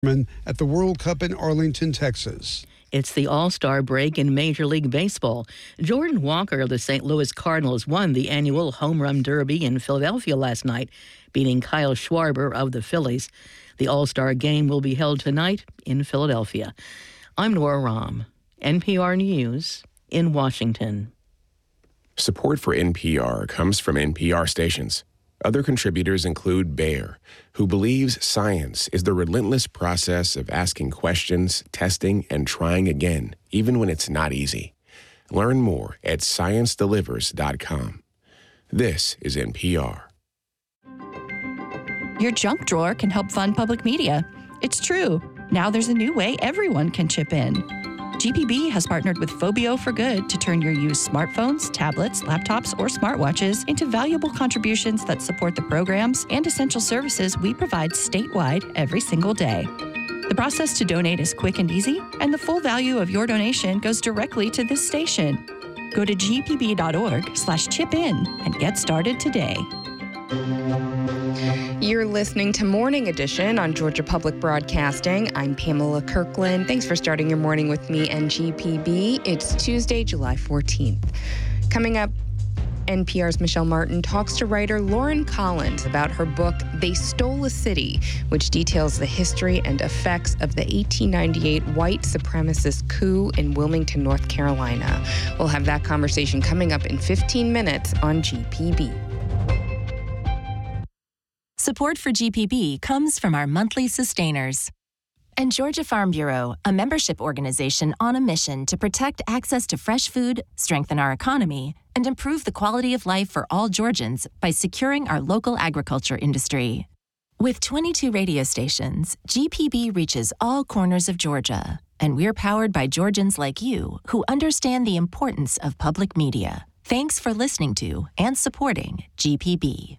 at the World Cup in Arlington, Texas. It's the All-Star break in Major League Baseball. Jordan Walker of the St. Louis Cardinals won the annual Home Run Derby in Philadelphia last night, beating Kyle Schwarber of the Phillies. The All-Star game will be held tonight in Philadelphia. I'm Nora Rahm, NPR News in Washington. Support for NPR comes from NPR stations. Other contributors include Bayer, who believes science is the relentless process of asking questions, testing, and trying again, even when it's not easy. Learn more at ScienceDelivers.com. This is NPR. Your junk drawer can help fund public media. It's true. Now there's a new way everyone can chip in. GPB has partnered with Phobio for Good to turn your used smartphones, tablets, laptops, or smartwatches into valuable contributions that support the programs and essential services we provide statewide every single day. The process to donate is quick and easy, and the full value of your donation goes directly to this station. Go to gpb.org/chip-in and get started today. You're listening to Morning Edition on Georgia Public Broadcasting. I'm Pamela Kirkland. Thanks for starting your morning with me and GPB. It's Tuesday, July 14th. Coming up, NPR's Michelle Martin talks to writer Lauren Collins about her book, They Stole a City, which details the history and effects of the 1898 white supremacist coup in Wilmington, North Carolina. We'll have that conversation coming up in 15 minutes on GPB. Support for GPB comes from our monthly sustainers. And Georgia Farm Bureau, a membership organization on a mission to protect access to fresh food, strengthen our economy, and improve the quality of life for all Georgians by securing our local agriculture industry. With 22 radio stations, GPB reaches all corners of Georgia, and we're powered by Georgians like you who understand the importance of public media. Thanks for listening to and supporting GPB.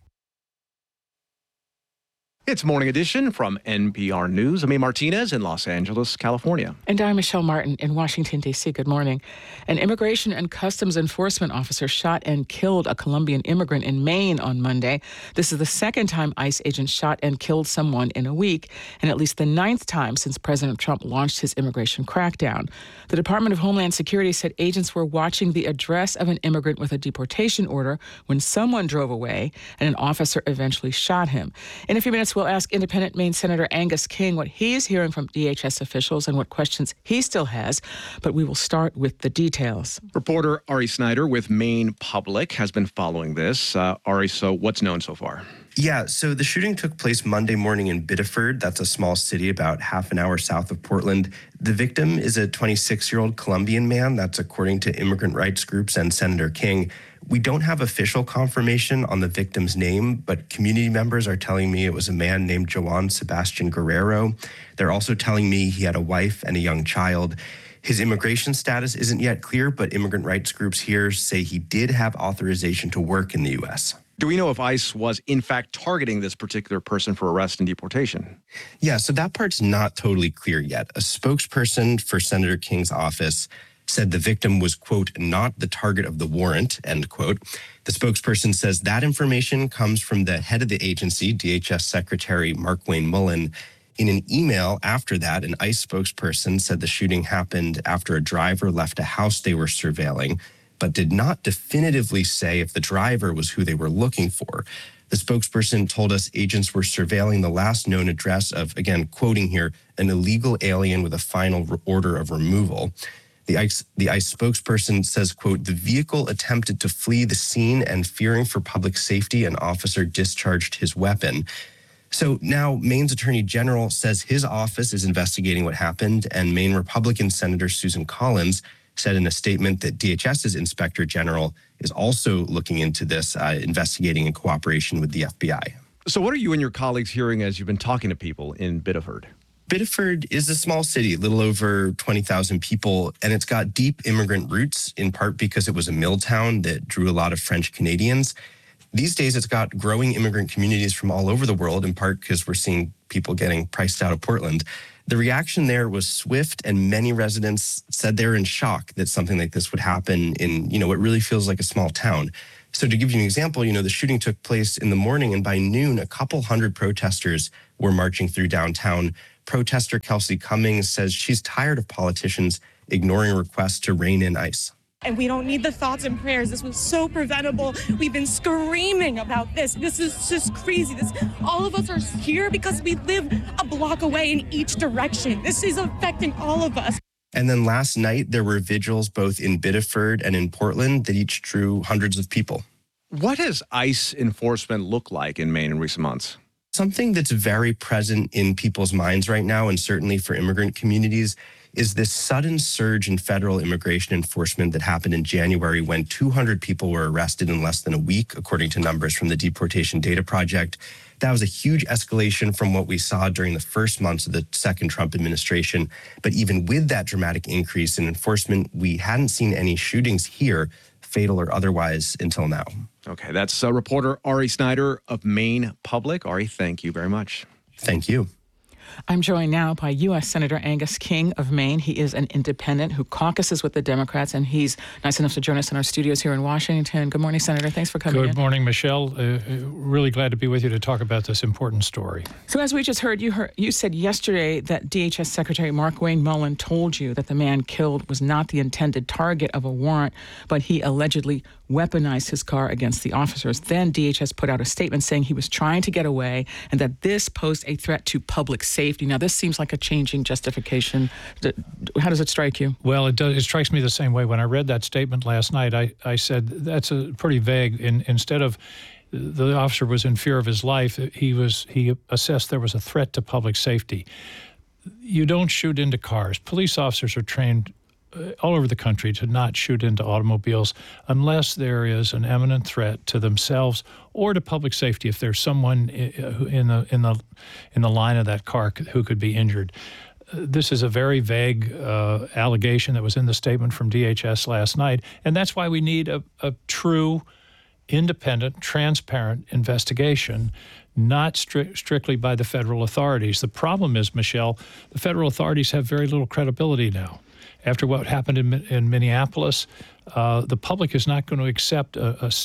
It's Morning Edition from NPR News. I'm Martinez in Los Angeles, California. And I'm Michelle Martin in Washington, D.C. Good morning. An Immigration and Customs Enforcement officer shot and killed a Colombian immigrant in Maine on Monday. This is the second time ICE agents shot and killed someone in a week, and at least the ninth time since President Trump launched his immigration crackdown. The Department of Homeland Security said agents were watching the address of an immigrant with a deportation order when someone drove away, and an officer eventually shot him. In a few minutes, we'll ask independent Maine Senator Angus King what he is hearing from DHS officials and what questions he still has, but we will start with the details. Reporter Ari Snyder with Maine Public has been following this. Ari, so what's known so far? Yeah, so the shooting took place Monday morning in Biddeford. That's a small city about half an hour south of Portland. The victim is a 26-year-old Colombian man. That's according to immigrant rights groups and Senator King. We don't have official confirmation on the victim's name, but community members are telling me it was a man named Joan Sebastian Guerrero. They're also telling me he had a wife and a young child. His immigration status isn't yet clear, but immigrant rights groups here say he did have authorization to work in the U.S. Do we know if ICE was, in fact, targeting this particular person for arrest and deportation? Yeah, so that part's not totally clear yet. A spokesperson for Senator King's office said the victim was, quote, not the target of the warrant, end quote. The spokesperson says that information comes from the head of the agency, DHS Secretary Mark Wayne Mullen. In an email after that, an ICE spokesperson said the shooting happened after a driver left a house they were surveilling, but did not definitively say if the driver was who they were looking for. The spokesperson told us agents were surveilling the last known address of, again, quoting here, an illegal alien with a final order of removal. The ICE spokesperson says, quote, the vehicle attempted to flee the scene and fearing for public safety, an officer discharged his weapon. So now Maine's Attorney General says his office is investigating what happened, and Maine Republican Senator Susan Collins said in a statement that DHS's Inspector General is also looking into this, investigating in cooperation with the FBI. So what are you and your colleagues hearing as you've been talking to people in Biddeford? Biddeford is a small city, a little over 20,000 people, and it's got deep immigrant roots, in part because it was a mill town that drew a lot of French Canadians. These days, it's got growing immigrant communities from all over the world, in part because we're seeing people getting priced out of Portland. The reaction there was swift, and many residents said they're in shock that something like this would happen in, what really feels like a small town. So to give you an example, the shooting took place in the morning, and by noon, a couple hundred protesters were marching through downtown protester Kelsey Cummings says she's tired of politicians ignoring requests to rein in ICE. And we don't need the thoughts and prayers. This was so preventable. We've been screaming about this. This is just crazy. All of us are here because we live a block away in each direction. This is affecting all of us. And then last night, there were vigils both in Biddeford and in Portland that each drew hundreds of people. What does ICE enforcement look like in Maine in recent months? Something that's very present in people's minds right now, and certainly for immigrant communities, is this sudden surge in federal immigration enforcement that happened in January when 200 people were arrested in less than a week, according to numbers from the Deportation Data Project. That was a huge escalation from what we saw during the first months of the second Trump administration. But even with that dramatic increase in enforcement, we hadn't seen any shootings here, fatal or otherwise, until now. Okay, that's reporter Ari Snyder of Maine Public. Ari, thank you very much. Thank you. I'm joined now by U.S. Senator Angus King of Maine. He is an independent who caucuses with the Democrats, and he's nice enough to join us in our studios here in Washington. Good morning, Senator. Thanks for coming in. Good morning, Michelle. Really glad to be with you to talk about this important story. So as we just heard, you said yesterday that DHS Secretary Mark Wayne Mullen told you that the man killed was not the intended target of a warrant, but he allegedly weaponized his car against the officers. Then DHS put out a statement saying he was trying to get away and that this posed a threat to public safety. Now, this seems like a changing justification. How does it strike you? Well, it does. It strikes me the same way. When I read that statement last night, I said that's a pretty vague. Instead of the officer was in fear of his life, he assessed there was a threat to public safety. You don't shoot into cars. Police officers are trained all over the country to not shoot into automobiles unless there is an imminent threat to themselves or to public safety. If there's someone in the line of that car who could be injured. This is a very vague allegation that was in the statement from DHS last night, and that's why we need a true, independent, transparent investigation, not strictly by the federal authorities. The problem is, Michelle, the federal authorities have very little credibility now. After what happened in Minneapolis, the public is not going to accept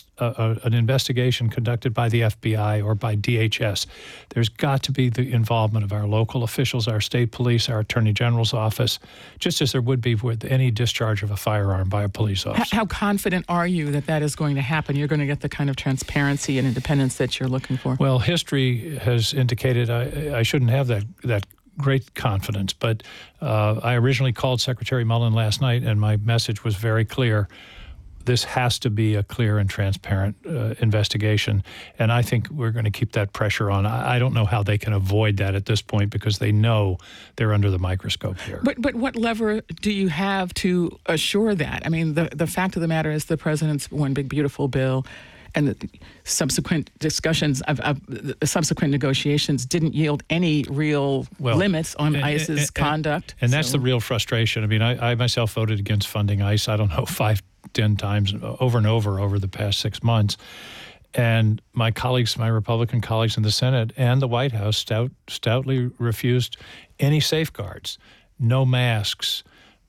an investigation conducted by the FBI or by DHS. There's got to be the involvement of our local officials, our state police, our attorney general's office, just as there would be with any discharge of a firearm by a police officer. How confident are you that that is going to happen? You're going to get the kind of transparency and independence that you're looking for? Well, history has indicated I shouldn't have that great confidence, but I originally called Secretary Mullen last night, and my message was very clear. This has to be a clear and transparent investigation, and I think we're going to keep that pressure on. I don't know how they can avoid that at this point because they know they're under the microscope here. But what lever do you have to assure that? I mean, the fact of the matter is the president's one big beautiful bill and the subsequent discussions of the subsequent negotiations didn't yield any real limits on ICE's conduct. And that's the real frustration. I mean, I myself voted against funding ICE, I don't know, 5-10 times over and over the past 6 months. And my colleagues, my Republican colleagues in the Senate and the White House stoutly refused any safeguards, no masks,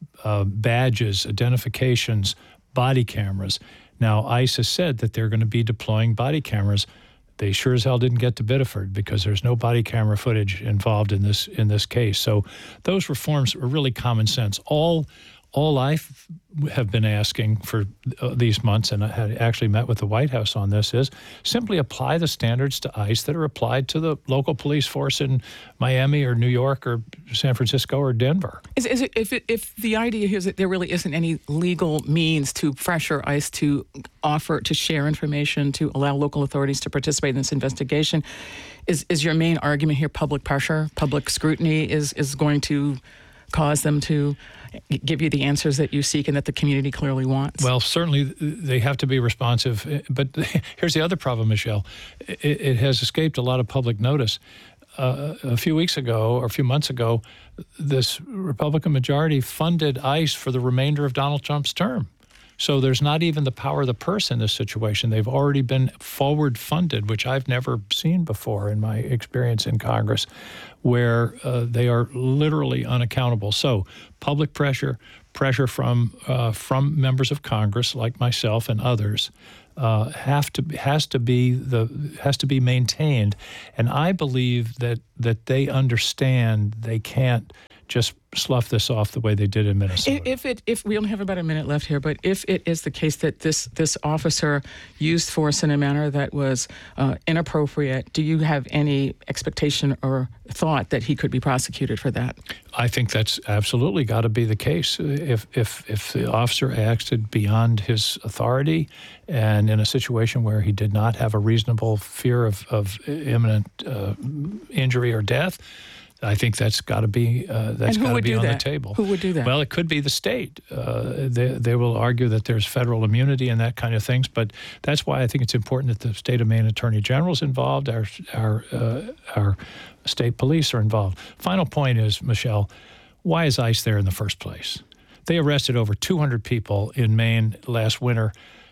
badges, identifications, body cameras. Now, ICE has said that they're going to be deploying body cameras. They sure as hell didn't get to Biddeford because there's no body camera footage involved in this case. So those reforms are really common sense. All I have been asking for these months, and I had actually met with the White House on this, is simply apply the standards to ICE that are applied to the local police force in Miami or New York or San Francisco or Denver. If the idea is that there really isn't any legal means to pressure ICE to offer to share information to allow local authorities to participate in this investigation, is your main argument here public pressure, public scrutiny is going to cause them to give you the answers that you seek and that the community clearly wants? Well, certainly they have to be responsive. But here's the other problem, Michelle. It has escaped a lot of public notice. A few weeks ago or a few months ago, this Republican majority funded ICE for the remainder of Donald Trump's term. So there's not even the power of the purse in this situation. They've already been forward funded, which I've never seen before in my experience in Congress, where they are literally unaccountable. So public pressure from members of Congress like myself and others, has to be maintained, and I believe that they understand they can't just slough this off the way they did in Minnesota. If we only have about a minute left here, but if it is the case that this officer used force in a manner that was inappropriate, do you have any expectation or thought that he could be prosecuted for that? I think that's absolutely got to be the case. If the officer acted beyond his authority and in a situation where he did not have a reasonable fear of imminent injury or death, I think that's got to be on the table. Who would do that? Well, it could be the state. They will argue that there's federal immunity and that kind of things, but that's why I think it's important that the state of Maine Attorney General is involved. Our state police are involved. Final point is, Michelle, why is ICE there in the first place? They arrested over 200 people in Maine last winter.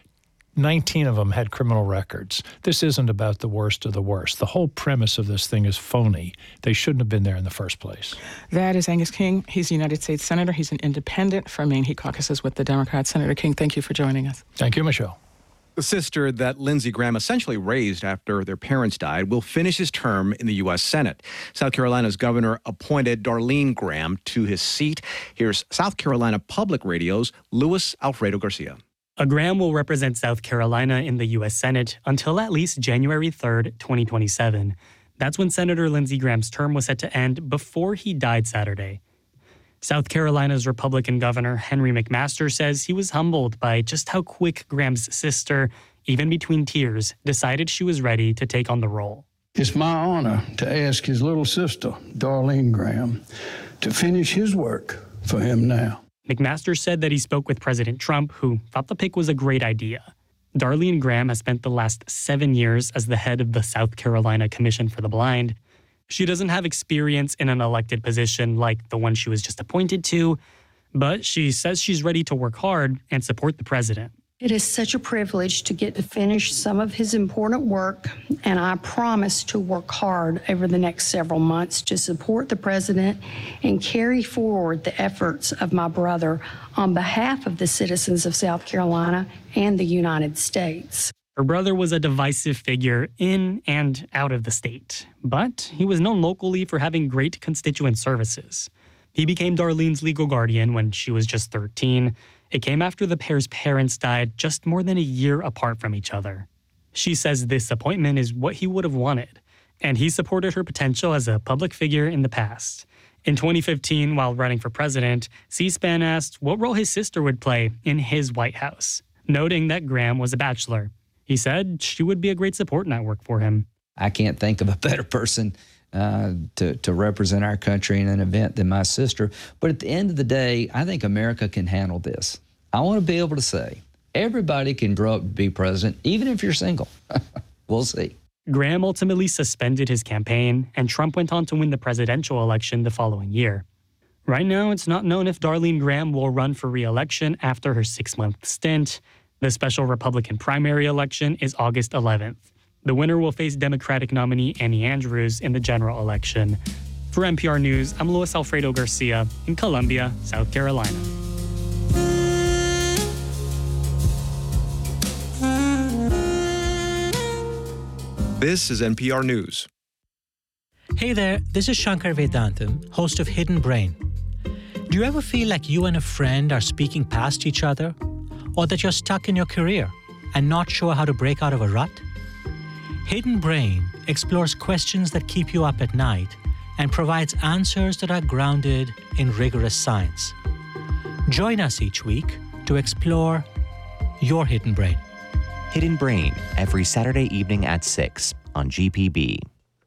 19 of them had criminal records. This isn't about the worst of the worst. The whole premise of this thing is phony. They shouldn't have been there in the first place. That is Angus King. He's a United States Senator. He's an independent from Maine. He caucuses with the Democrats. Senator King, thank you for joining us. Thank you, Michelle. The sister that Lindsey Graham essentially raised after their parents died will finish his term in the U.S. Senate. South Carolina's governor appointed Darlene Graham to his seat. Here's South Carolina Public Radio's Luis Alfredo Garcia. Graham will represent South Carolina in the U.S. Senate until at least January 3rd, 2027. That's when Senator Lindsey Graham's term was set to end before he died Saturday. South Carolina's Republican Governor Henry McMaster says he was humbled by just how quick Graham's sister, even between tears, decided she was ready to take on the role. It's my honor to ask his little sister, Darlene Graham, to finish his work for him now. McMaster said that he spoke with President Trump, who thought the pick was a great idea. Darlene Graham has spent the last 7 years as the head of the South Carolina Commission for the Blind. She doesn't have experience in an elected position like the one she was just appointed to, but she says she's ready to work hard and support the president. It is such a privilege to get to finish some of his important work, and I promise to work hard over the next several months to support the president and carry forward the efforts of my brother on behalf of the citizens of South Carolina and the United States. Her brother was a divisive figure in and out of the state, but he was known locally for having great constituent services. He became Darlene's legal guardian when she was just 13. It came after the pair's parents died just more than a year apart from each other. She says this appointment is what he would have wanted, and he supported her potential as a public figure in the past. In 2015, while running for president, C-SPAN asked what role his sister would play in his White House, noting that Graham was a bachelor. He said she would be a great support network for him. I can't think of a better person to represent our country in an event than my sister. But at the end of the day, I think America can handle this. I want to be able to say, everybody can grow up to be president, even if you're single. We'll see. Graham ultimately suspended his campaign, and Trump went on to win the presidential election the following year. Right now, it's not known if Darlene Graham will run for re-election after her 6-month stint. The special Republican primary election is August 11th. The winner will face Democratic nominee Annie Andrews in the general election. For NPR News, I'm Luis Alfredo Garcia in Columbia, South Carolina. This is NPR News. Hey there, this is Shankar Vedantam, host of Hidden Brain. Do you ever feel like you and a friend are speaking past each other? Or that you're stuck in your career and not sure how to break out of a rut? Hidden Brain explores questions that keep you up at night and provides answers that are grounded in rigorous science. Join us each week to explore your hidden brain. Hidden Brain, every Saturday evening at 6 on GPB.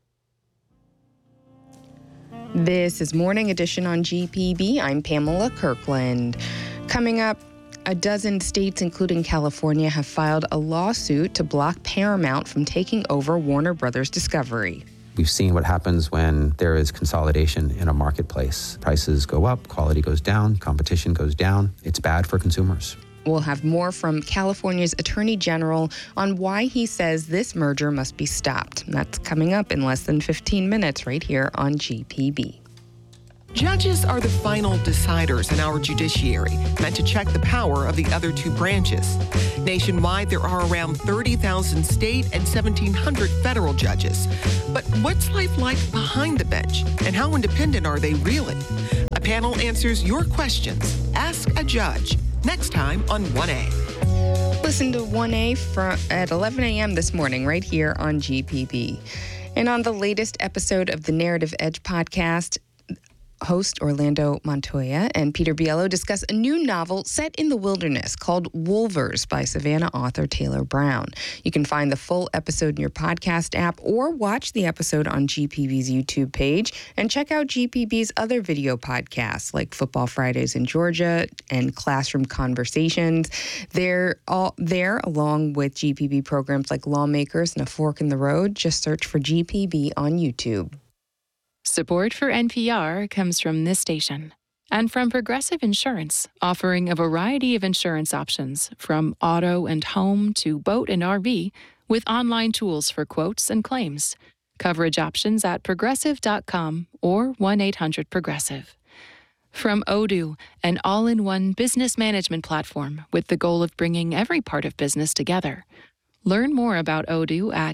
This is Morning Edition on GPB. I'm Pamela Kirkland. Coming up, a dozen states, including California, have filed a lawsuit to block Paramount from taking over Warner Brothers Discovery. We've seen what happens when there is consolidation in a marketplace. Prices go up, quality goes down, competition goes down. It's bad for consumers. We'll have more from California's Attorney General on why he says this merger must be stopped. That's coming up in less than 15 minutes right here on GPB. Judges are the final deciders in our judiciary, meant to check the power of the other two branches. Nationwide, there are around 30,000 state and 1,700 federal judges. But what's life like behind the bench, and how independent are they really? A panel answers your questions. Ask a Judge, next time on 1A. Listen to 1A at 11 a.m. this morning right here on GPB. And on the latest episode of the Narrative Edge podcast, host Orlando Montoya and Peter Biello discuss a new novel set in the wilderness called Wolvers by Savannah author Taylor Brown. You can find the full episode in your podcast app or watch the episode on GPB's YouTube page and check out GPB's other video podcasts like Football Fridays in Georgia and Classroom Conversations. They're all there along with GPB programs like Lawmakers and A Fork in the Road. Just search for GPB on YouTube. Support for NPR comes from this station and from Progressive Insurance, offering a variety of insurance options from auto and home to boat and RV with online tools for quotes and claims. Coverage options at progressive.com or 1-800-PROGRESSIVE. From Odoo, an all-in-one business management platform with the goal of bringing every part of business together. Learn more about Odoo at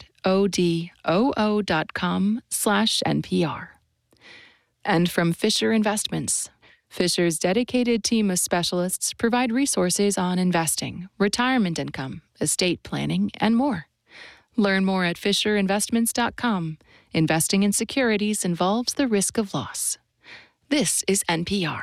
odoo.com/NPR. And from Fisher Investments. Fisher's dedicated team of specialists provide resources on investing, retirement income, estate planning, and more. Learn more at FisherInvestments.com. Investing in securities involves the risk of loss. This is NPR.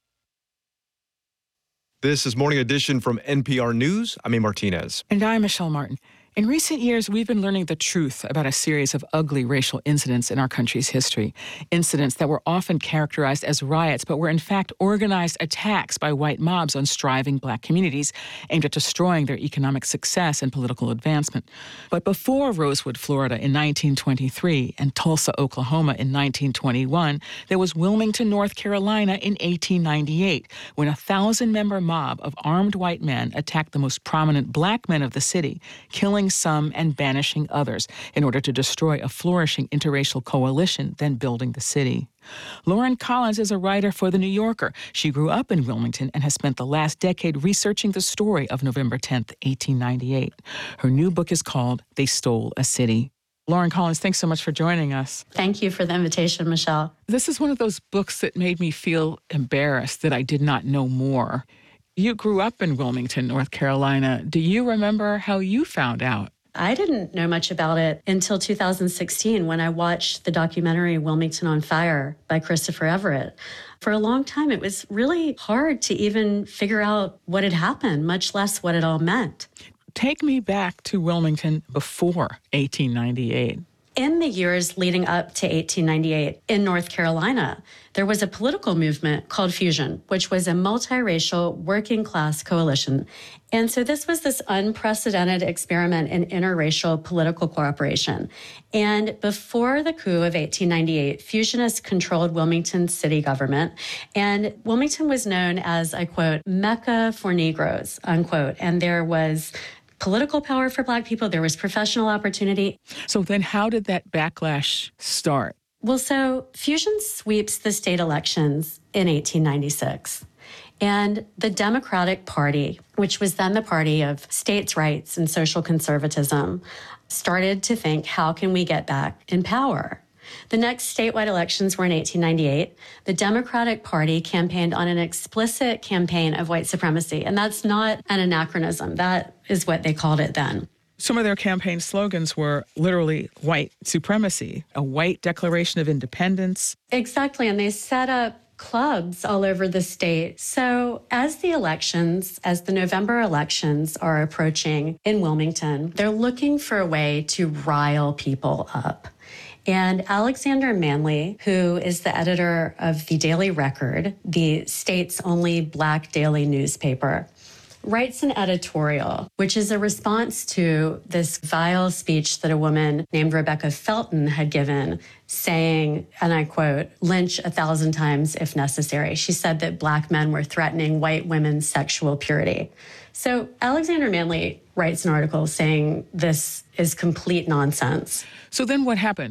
This is Morning Edition from NPR News. I'm A. Martinez. And I'm Michelle Martin. In recent years, we've been learning the truth about a series of ugly racial incidents in our country's history. Incidents that were often characterized as riots, but were in fact organized attacks by white mobs on striving black communities aimed at destroying their economic success and political advancement. But before Rosewood, Florida in 1923 and Tulsa, Oklahoma in 1921, there was Wilmington, North Carolina in 1898, when a 1,000-member mob of armed white men attacked the most prominent black men of the city, killing some and banishing others in order to destroy a flourishing interracial coalition, then building the city. Lauren Collins is a writer for The New Yorker. She grew up in Wilmington and has spent the last decade researching the story of November 10th, 1898. Her new book is called They Stole a City. Lauren Collins, thanks so much for joining us. Thank you for the invitation, Michelle. This is one of those books that made me feel embarrassed that I did not know more. You grew up in Wilmington, North Carolina. Do you remember how you found out? I didn't know much about it until 2016 when I watched the documentary Wilmington on Fire by Christopher Everett. For a long time, it was really hard to even figure out what had happened, much less what it all meant. Take me back to Wilmington before 1898. In the years leading up to 1898 in North Carolina, there was a political movement called Fusion, which was a multiracial working class coalition. And so this was this unprecedented experiment in interracial political cooperation. And before the coup of 1898, Fusionists controlled Wilmington's city government. And Wilmington was known as, I quote, Mecca for Negroes, unquote. And there was political power for Black people. There was professional opportunity. So then how did that backlash start? Well, so Fusion sweeps the state elections in 1896. And the Democratic Party, which was then the party of states' rights and social conservatism, started to think, how can we get back in power? The next statewide elections were in 1898. The Democratic Party campaigned on an explicit campaign of white supremacy, and that's not an anachronism. That is what they called it then. Some of their campaign slogans were literally white supremacy, a white declaration of independence. Exactly, and they set up clubs all over the state. So as the November elections are approaching in Wilmington, they're looking for a way to rile people up. And Alexander Manley, who is the editor of the Daily Record, the state's only Black daily newspaper, writes an editorial, which is a response to this vile speech that a woman named Rebecca Felton had given, saying, and I quote, lynch 1,000 times if necessary. She said that Black men were threatening white women's sexual purity. So Alexander Manley writes an article saying this is complete nonsense. So then what happened?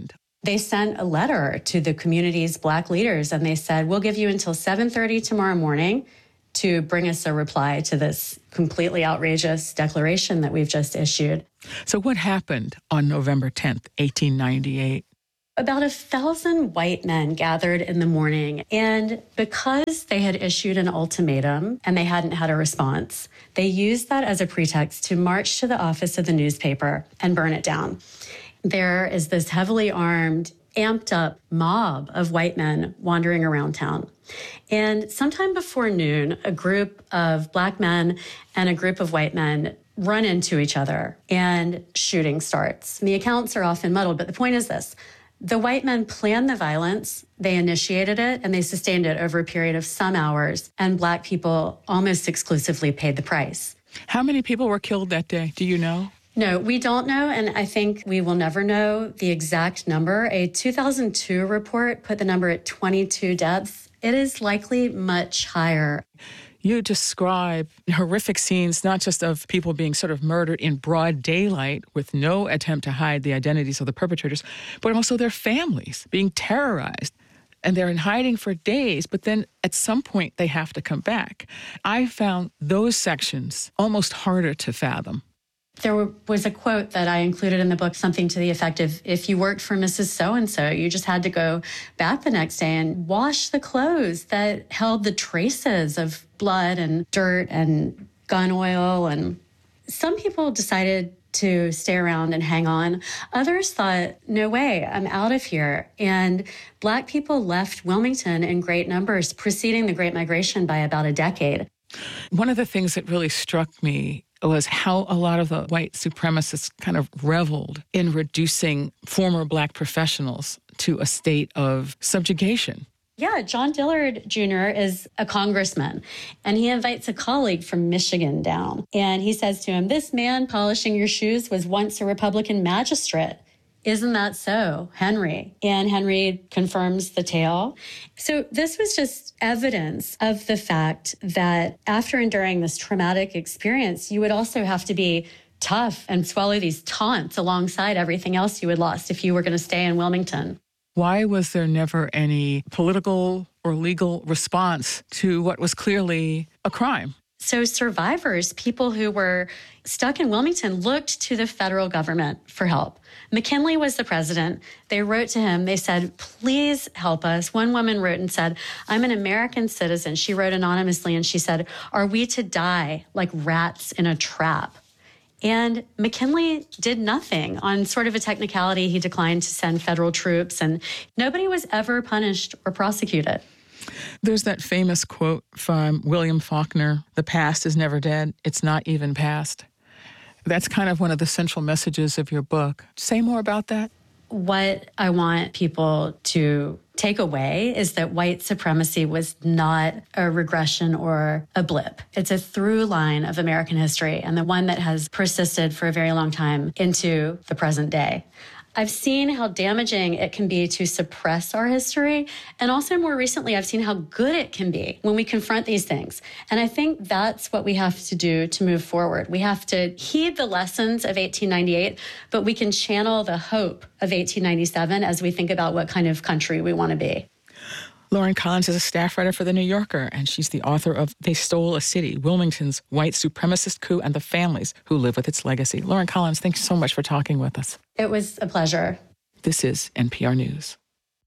They sent a letter to the community's Black leaders, and they said, we'll give you until 7:30 tomorrow morning to bring us a reply to this completely outrageous declaration that we've just issued. So what happened on November 10th, 1898? About 1,000 white men gathered in the morning, and because they had issued an ultimatum and they hadn't had a response, they used that as a pretext to march to the office of the newspaper and burn it down. There is this heavily armed, amped up mob of white men wandering around town. And sometime before noon, a group of Black men and a group of white men run into each other and shooting starts. And the accounts are often muddled, but the point is this. The white men planned the violence, they initiated it, and they sustained it over a period of some hours, and Black people almost exclusively paid the price. How many people were killed that day? Do you know? No, we don't know, and I think we will never know the exact number. A 2002 report put the number at 22 deaths. It is likely much higher. You describe horrific scenes, not just of people being sort of murdered in broad daylight with no attempt to hide the identities of the perpetrators, but also their families being terrorized. And they're in hiding for days, but then at some point they have to come back. I found those sections almost harder to fathom. There was a quote that I included in the book, something to the effect of, if you worked for Mrs. So-and-so, you just had to go back the next day and wash the clothes that held the traces of blood and dirt and gun oil. And some people decided to stay around and hang on. Others thought, no way, I'm out of here. And Black people left Wilmington in great numbers, preceding the Great Migration by about a decade. One of the things that really struck me was how a lot of the white supremacists kind of reveled in reducing former Black professionals to a state of subjugation. Yeah, John Dillard Jr. is a congressman, and he invites a colleague from Michigan down. And he says to him, this man polishing your shoes was once a Republican magistrate. Isn't that so, Henry? And Henry confirms the tale. So this was just evidence of the fact that after enduring this traumatic experience, you would also have to be tough and swallow these taunts alongside everything else you had lost if you were going to stay in Wilmington. Why was there never any political or legal response to what was clearly a crime? So survivors, people who were stuck in Wilmington, looked to the federal government for help. McKinley was the president. They wrote to him. They said, please help us. One woman wrote and said, I'm an American citizen. She wrote anonymously, and she said, are we to die like rats in a trap? And McKinley did nothing. On sort of a technicality, he declined to send federal troops, and nobody was ever punished or prosecuted. There's that famous quote from William Faulkner, the past is never dead, it's not even past. That's kind of one of the central messages of your book. Say more about that. What I want people to take away is that white supremacy was not a regression or a blip. It's a through line of American history, and the one that has persisted for a very long time into the present day. I've seen how damaging it can be to suppress our history. And also more recently, I've seen how good it can be when we confront these things. And I think that's what we have to do to move forward. We have to heed the lessons of 1898, but we can channel the hope of 1897 as we think about what kind of country we want to be. Lauren Collins is a staff writer for The New Yorker, and she's the author of They Stole a City, Wilmington's White Supremacist Coup and the Families Who Live with Its Legacy. Lauren Collins, thanks so much for talking with us. It was a pleasure. This is NPR News.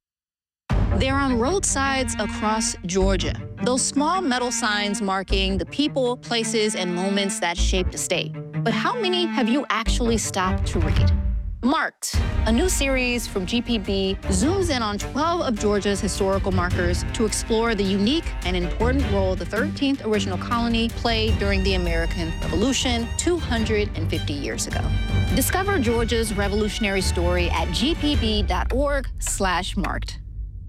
They're on roadsides across Georgia. Those small metal signs marking the people, places, and moments that shaped the state. But how many have you actually stopped to read? Marked, a new series from GPB, zooms in on 12 of Georgia's historical markers to explore the unique and important role the 13th original colony played during the American Revolution 250 years ago. Discover Georgia's revolutionary story at gpb.org/marked.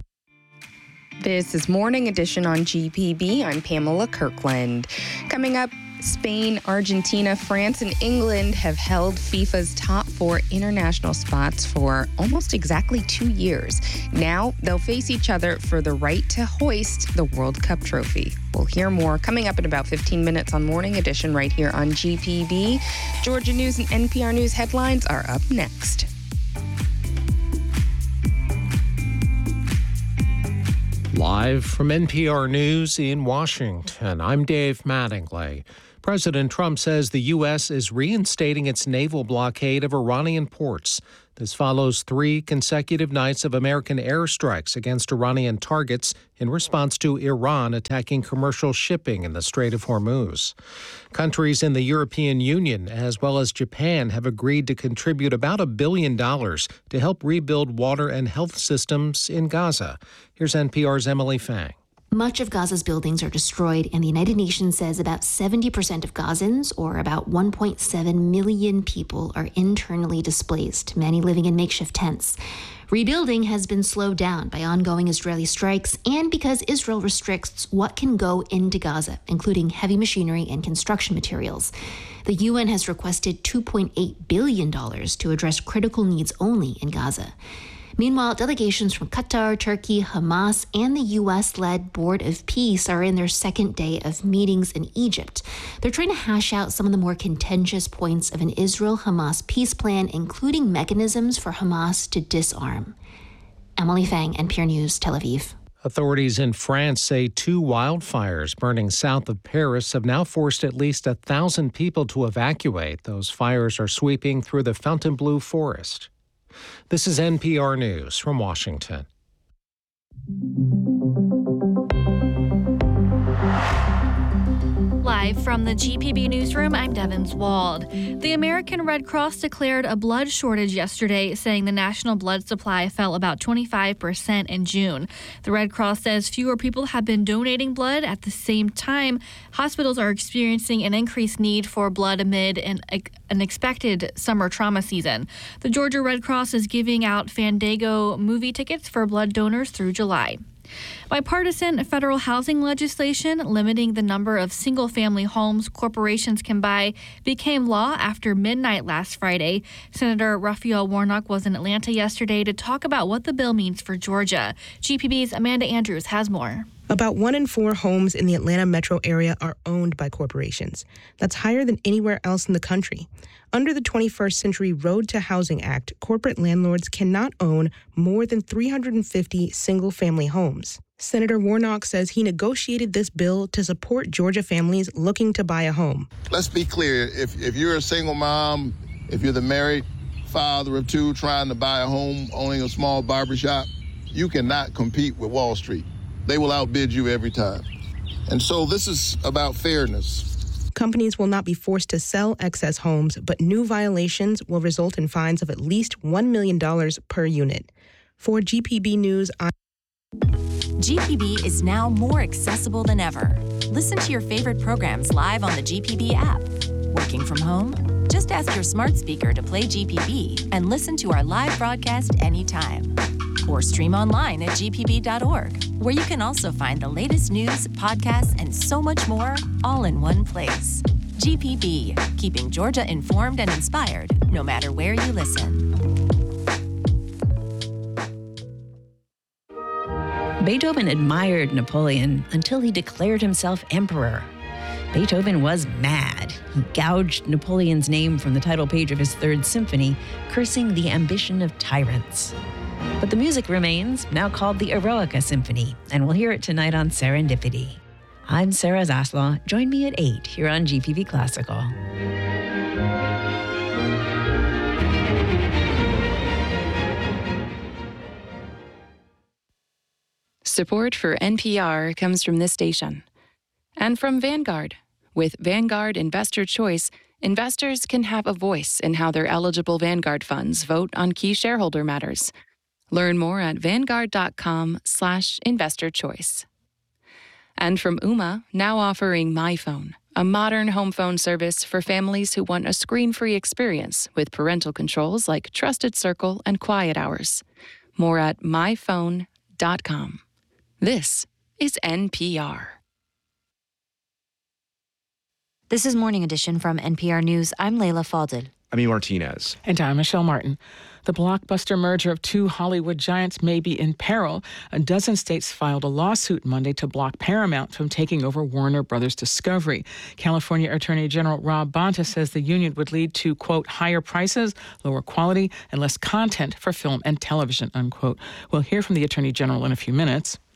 This is Morning Edition on GPB. I'm Pamela Kirkland. Coming up, Spain, Argentina, France, and England have held FIFA's top 4 international spots for almost exactly 2 years. Now they'll face each other for the right to hoist the World Cup trophy. We'll hear more coming up in about 15 minutes on Morning Edition right here on GPB. Georgia News and NPR News headlines are up next. Live from NPR News in Washington, I'm Dave Mattingly. President Trump says the U.S. is reinstating its naval blockade of Iranian ports. This follows 3 consecutive nights of American airstrikes against Iranian targets in response to Iran attacking commercial shipping in the Strait of Hormuz. Countries in the European Union, as well as Japan, have agreed to contribute about $1 billion to help rebuild water and health systems in Gaza. Here's NPR's Emily Fang. Much of Gaza's buildings are destroyed, and the United Nations says about 70% of Gazans, or about 1.7 million people, are internally displaced, many living in makeshift tents. Rebuilding has been slowed down by ongoing Israeli strikes and because Israel restricts what can go into Gaza, including heavy machinery and construction materials. The UN has requested $2.8 billion to address critical needs only in Gaza. Meanwhile, delegations from Qatar, Turkey, Hamas, and the U.S.-led Board of Peace are in their second day of meetings in Egypt. They're trying to hash out some of the more contentious points of an Israel-Hamas peace plan, including mechanisms for Hamas to disarm. Emily Fang, NPR News, Tel Aviv. Authorities in France say 2 wildfires burning south of Paris have now forced at least 1,000 people to evacuate. Those fires are sweeping through the Fontainebleau forest. This is NPR News from Washington. Live from the GPB newsroom, I'm Devins Wald. The American Red Cross declared a blood shortage yesterday, saying the national blood supply fell about 25% in June. The Red Cross says fewer people have been donating blood. At the same time, hospitals are experiencing an increased need for blood amid an expected summer trauma season. The Georgia Red Cross is giving out Fandango movie tickets for blood donors through July. Bipartisan federal housing legislation limiting the number of single-family homes corporations can buy became law after midnight last Friday. Senator Raphael Warnock was in Atlanta yesterday to talk about what the bill means for Georgia. GPB's Amanda Andrews has more. About 1 in 4 homes in the Atlanta metro area are owned by corporations. That's higher than anywhere else in the country. Under the 21st Century Road to Housing Act, corporate landlords cannot own more than 350 single-family homes. Senator Warnock says he negotiated this bill to support Georgia families looking to buy a home. Let's be clear. If you're a single mom, if you're the married father of 2 trying to buy a home, owning a small barbershop, you cannot compete with Wall Street. They will outbid you every time. And so this is about fairness. Companies will not be forced to sell excess homes, but new violations will result in fines of at least $1 million per unit. For GPB News, GPB is now more accessible than ever. Listen to your favorite programs live on the GPB app. Working from home? Just ask your smart speaker to play GPB and listen to our live broadcast anytime. Or stream online at gpb.org, where you can also find the latest news, podcasts, and so much more, all in one place. GPB, keeping Georgia informed and inspired, no matter where you listen. Beethoven admired Napoleon until he declared himself emperor. Beethoven was mad. He gouged Napoleon's name from the title page of his 3rd Symphony, cursing the ambition of tyrants. But the music remains, now called the Eroica Symphony, and we'll hear it tonight on Serendipity. I'm Sarah Zaslaw. Join me at 8 here on GPB Classical. Support for NPR comes from this station and from Vanguard. With Vanguard Investor Choice, investors can have a voice in how their eligible Vanguard funds vote on key shareholder matters. Learn more at vanguard.com/investorchoice. And from Ooma, now offering MyPhone, a modern home phone service for families who want a screen-free experience with parental controls like Trusted Circle and Quiet Hours. More at myphone.com. This is NPR. This is Morning Edition from NPR News. I'm Leila Fadel. I'm E. Martinez. And I'm Michelle Martin. The blockbuster merger of 2 Hollywood giants may be in peril. A dozen states filed a lawsuit Monday to block Paramount from taking over Warner Brothers Discovery. California Attorney General Rob Bonta says the union would lead to, quote, higher prices, lower quality, and less content for film and television, unquote. We'll hear from the Attorney General in a few minutes.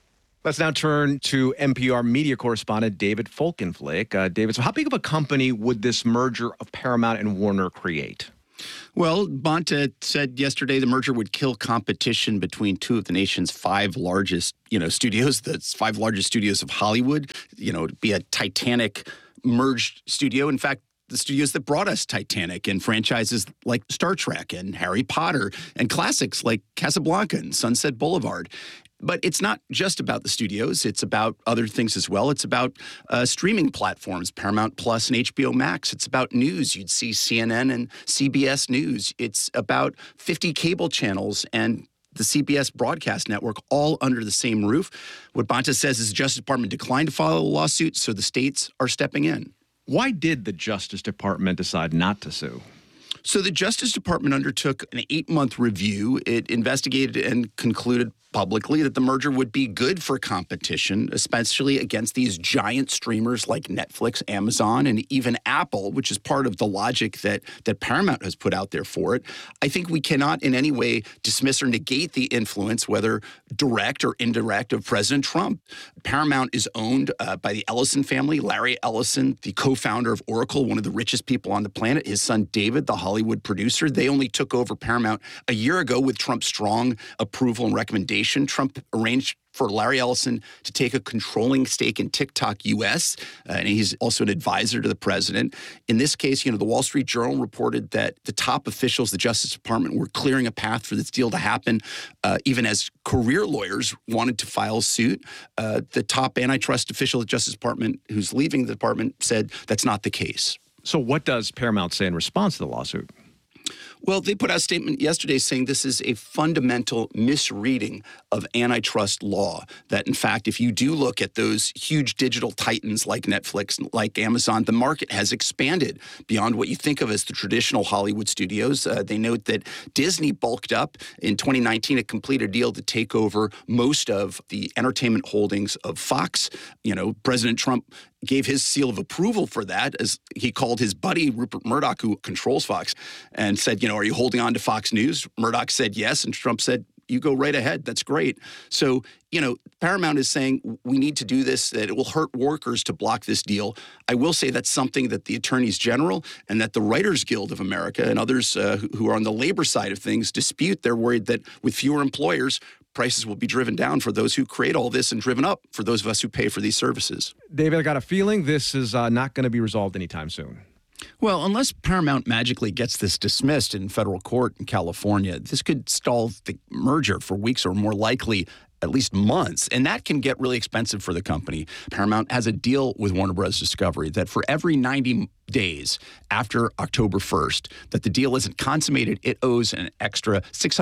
Let's now turn to NPR media correspondent David Folkenflik. David, so how big of a company would this merger of Paramount and Warner create? Well, Bonta said yesterday the merger would kill competition between two of the nation's five largest, studios, the five largest studios of Hollywood. It'd be a Titanic merged studio. In fact, the studios that brought us Titanic and franchises like Star Trek and Harry Potter and classics like Casablanca and Sunset Boulevard. But it's not just about the studios. It's about other things as well. It's about streaming platforms, Paramount Plus and HBO Max. It's about news. You'd see CNN and CBS News. It's about 50 cable channels and the CBS broadcast network all under the same roof. What Bonta says is the Justice Department declined to file a lawsuit, so the states are stepping in. Why did the Justice Department decide not to sue? So the Justice Department undertook an 8-month review. It investigated and concluded publicly that the merger would be good for competition, especially against these giant streamers like Netflix, Amazon, and even Apple, which is part of the logic that Paramount has put out there for it. I think we cannot in any way dismiss or negate the influence, whether direct or indirect, of President Trump. Paramount is owned by the Ellison family. Larry Ellison, the co-founder of Oracle, one of the richest people on the planet. His son David, the Hollywood producer. They only took over Paramount a year ago with Trump's strong approval and recommendation. Trump arranged for Larry Ellison to take a controlling stake in TikTok US, and he's also an advisor to the president. In this case, the Wall Street Journal reported that the top officials, the Justice Department, were clearing a path for this deal to happen, even as career lawyers wanted to file suit. The top antitrust official at the Justice Department, who's leaving the department, said that's not the case. So what does Paramount say in response to the lawsuit? Well, they put out a statement yesterday saying this is a fundamental misreading of antitrust law, that, in fact, if you do look at those huge digital titans like Netflix, like Amazon, the market has expanded beyond what you think of as the traditional Hollywood studios. They note that Disney bulked up. In 2019, it completed a deal to take over most of the entertainment holdings of Fox. President Trump gave his seal of approval for that, as he called his buddy Rupert Murdoch, who controls Fox, and said, are you holding on to Fox News? Murdoch said yes, and Trump said, you go right ahead. That's great. So, Paramount is saying we need to do this, that it will hurt workers to block this deal. I will say that's something that the attorneys general and that the Writers Guild of America and others who are on the labor side of things dispute. They're worried that with fewer employers, prices will be driven down for those who create all this and driven up for those of us who pay for these services. David, I got a feeling this is not going to be resolved anytime soon. Well, unless Paramount magically gets this dismissed in federal court in California, this could stall the merger for weeks or more likely at least months, and that can get really expensive for the company. Paramount has a deal with Warner Bros. Discovery that for every 90 days after October 1st that the deal isn't consummated, it owes an extra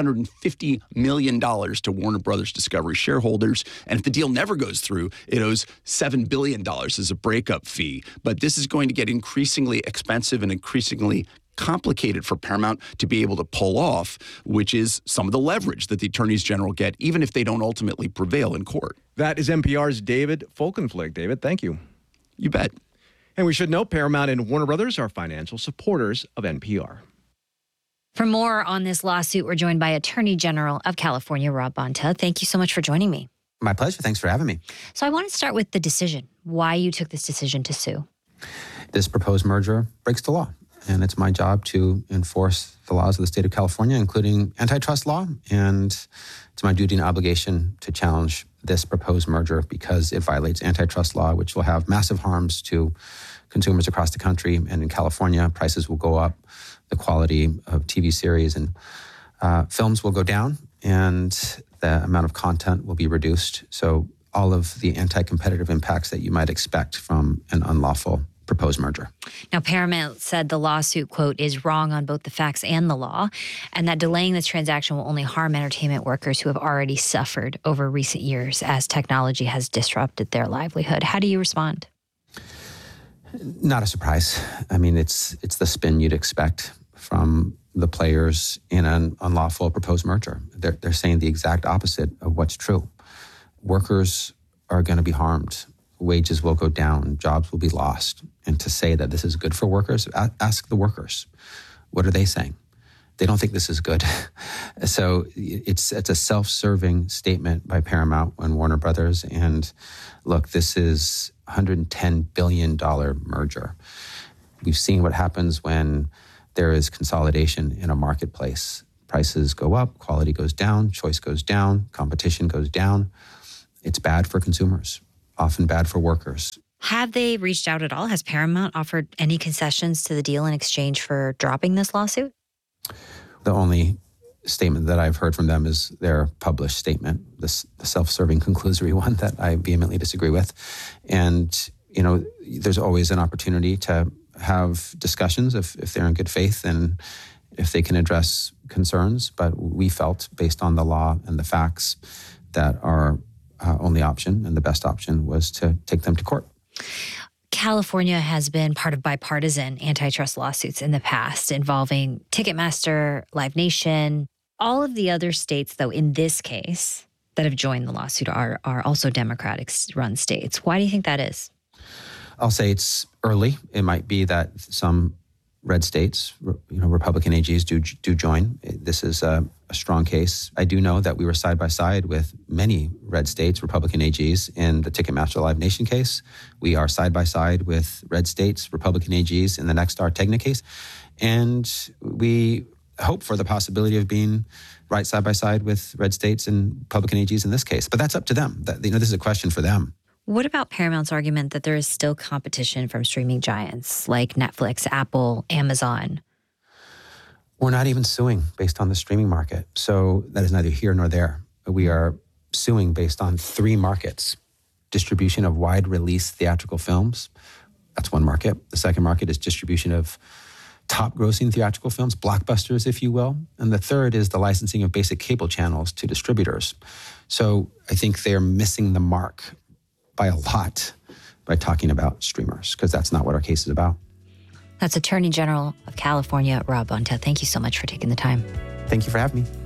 $650 million to Warner Bros. Discovery shareholders. And if the deal never goes through, it owes $7 billion as a breakup fee. But this is going to get increasingly expensive and increasingly complicated for Paramount to be able to pull off, which is some of the leverage that the attorneys general get, even if they don't ultimately prevail in court. That is NPR's David Folkenflik. David, thank you. You bet. And we should note Paramount and Warner Brothers are financial supporters of NPR. For more on this lawsuit, we're joined by Attorney General of California, Rob Bonta. Thank you so much for joining me. My pleasure. Thanks for having me. So I want to start with the decision, why you took this decision to sue. This proposed merger breaks the law, and it's my job to enforce the laws of the state of California, including antitrust law, and it's my duty and obligation to challenge this proposed merger because it violates antitrust law, which will have massive harms to consumers across the country. And in California, prices will go up, the quality of TV series and films will go down, and the amount of content will be reduced. So all of the anti-competitive impacts that you might expect from an unlawful proposed merger. Now, Paramount said the lawsuit, quote, is wrong on both the facts and the law, and that delaying this transaction will only harm entertainment workers who have already suffered over recent years as technology has disrupted their livelihood. How do you respond? Not a surprise. I mean, it's the spin you'd expect from the players in an unlawful proposed merger. They're saying the exact opposite of what's true. Workers are going to be harmed. Wages will go down, jobs will be lost. And to say that this is good for workers, ask the workers. What are they saying? they don't think this is good. So it's a self-serving statement by Paramount and Warner Brothers. And look, this is a $110 billion merger. We've seen what happens when there is consolidation in a marketplace. Prices go up, quality goes down, choice goes down, competition goes down. It's bad for consumers, often bad for workers. Have they reached out at all? Has Paramount offered any concessions to the deal in exchange for dropping this lawsuit? The only statement that I've heard from them is their published statement, the self-serving conclusory one that I vehemently disagree with. And, you know, there's always an opportunity to have discussions if they're in good faith and if they can address concerns. But we felt, based on the law and the facts, that our only option and the best option was to take them to court. California has been part of bipartisan antitrust lawsuits in the past involving Ticketmaster, Live Nation. All of the other states, though, in this case, that have joined the lawsuit are also Democratic-run states. Why do you think that is? I'll say it's early. It might be that some red states, Republican AGs do join. This is a strong case. I do know that we were side by side with many red states, Republican AGs, in the Ticketmaster Live Nation case. We are side by side with red states, Republican AGs in the Nexstar Tegna case. And we hope for the possibility of being right side by side with red states and Republican AGs in this case. But that's up to them. This is a question for them. What about Paramount's argument that there is still competition from streaming giants like Netflix, Apple, Amazon? We're not even suing based on the streaming market. So that is neither here nor there. We are suing based on 3 markets. Distribution of wide release theatrical films. That's one market. The second market is distribution of top grossing theatrical films, blockbusters, if you will. And the third is the licensing of basic cable channels to distributors. So I think they're missing the mark by a lot by talking about streamers, because that's not what our case is about. That's Attorney General of California, Rob Bonta. Thank you so much for taking the time. Thank you for having me.